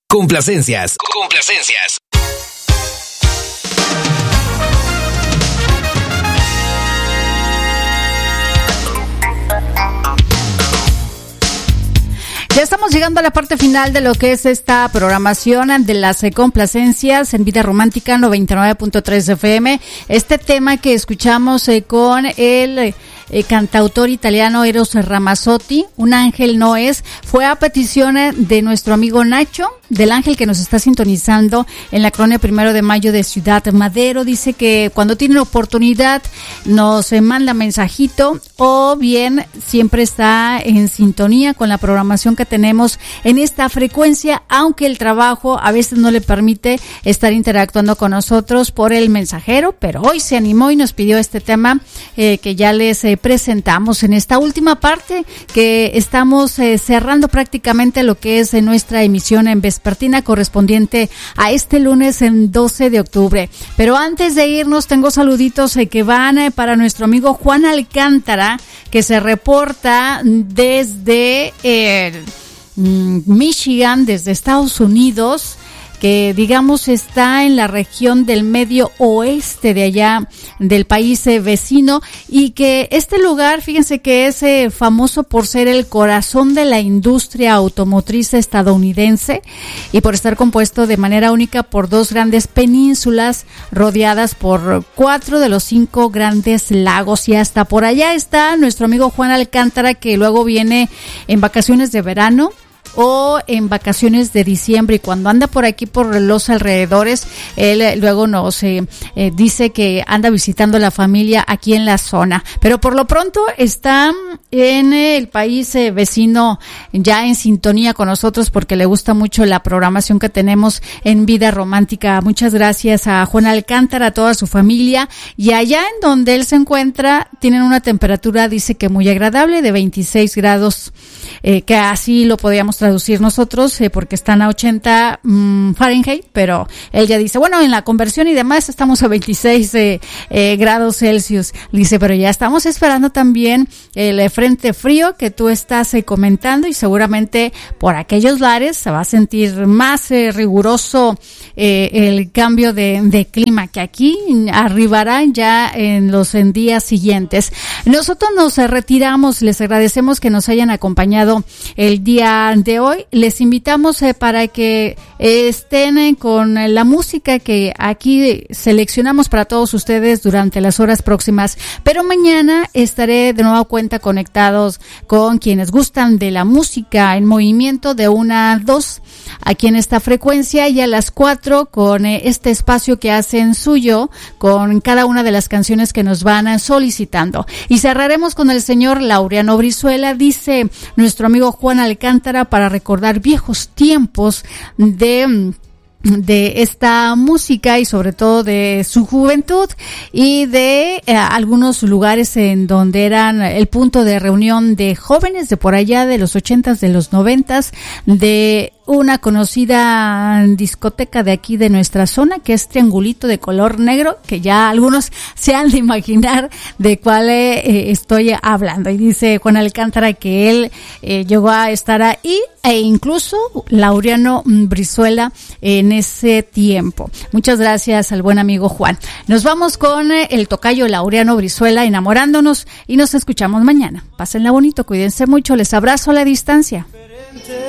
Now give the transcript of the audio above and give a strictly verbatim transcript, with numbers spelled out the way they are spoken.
Complacencias. Complacencias. Ya estamos llegando a la parte final de lo que es esta programación de las eh, complacencias en Vida Romántica noventa y nueve punto tres F M. Este tema que escuchamos eh, con el eh, eh, cantautor italiano Eros Ramazzotti, Un ángel no es, fue a petición de nuestro amigo Nacho, del ángel que nos está sintonizando en la colonia Primero de Mayo de Ciudad Madero. Dice que cuando tiene oportunidad nos eh, manda mensajito o bien siempre está en sintonía con la programación que tenemos en esta frecuencia, aunque el trabajo a veces no le permite estar interactuando con nosotros por el mensajero, pero hoy se animó y nos pidió este tema eh, que ya les eh, presentamos en esta última parte, que estamos eh, cerrando prácticamente lo que es eh, nuestra emisión en vespertina correspondiente a este lunes en doce de octubre. Pero antes de irnos tengo saluditos eh, que van eh, para nuestro amigo Juan Alcántara, que se reporta desde eh, Michigan, desde Estados Unidos, que digamos está en la región del medio oeste de allá del país eh, vecino, y que este lugar, fíjense que es eh, famoso por ser el corazón de la industria automotriz estadounidense y por estar compuesto de manera única por dos grandes penínsulas rodeadas por cuatro de los cinco grandes lagos, y hasta por allá está nuestro amigo Juan Alcántara, que luego viene en vacaciones de verano o en vacaciones de diciembre, y cuando anda por aquí por los alrededores, él eh, luego nos eh, eh, dice que anda visitando la familia aquí en la zona, pero por lo pronto está en el país eh, vecino ya en sintonía con nosotros porque le gusta mucho la programación que tenemos en Vida Romántica. Muchas gracias a Juan Alcántara, a toda su familia, y allá en donde él se encuentra tienen una temperatura, dice que muy agradable, de veintiséis grados, eh, que así lo podíamos traducir nosotros, eh, porque están a ochenta mmm, Fahrenheit, pero él ya dice, bueno, en la conversión y demás estamos a veintiséis eh, eh, grados Celsius. Dice, pero ya estamos esperando también el eh, frente frío que tú estás eh, comentando, y seguramente por aquellos lares se va a sentir más eh, riguroso eh, el cambio de, de clima, que aquí arribará ya en los en días siguientes. Nosotros nos eh, retiramos, les agradecemos que nos hayan acompañado el día de hoy. Les invitamos eh, para que eh, estén eh, con la música que aquí seleccionamos para todos ustedes durante las horas próximas, pero mañana estaré de nueva cuenta conectados con quienes gustan de la música en movimiento de una a dos aquí en esta frecuencia, y a las cuatro con eh, este espacio que hacen suyo con cada una de las canciones que nos van a solicitando. Y cerraremos con el señor Laureano Brizuela, dice nuestro amigo Juan Alcántara, para recordar viejos tiempos de de esta música y sobre todo de su juventud y de eh, algunos lugares en donde eran el punto de reunión de jóvenes de por allá de los ochentas, de los noventas, de una conocida discoteca de aquí de nuestra zona, que es Triangulito de color negro, que ya algunos se han de imaginar de cuál eh, estoy hablando. Y dice Juan Alcántara que él eh, llegó a estar ahí, e incluso Laureano Brizuela en ese tiempo. Muchas gracias al buen amigo Juan. Nos vamos con eh, el tocayo Laureano Brizuela, Enamorándonos, y nos escuchamos mañana. Pásenla bonito, cuídense mucho, les abrazo a la distancia.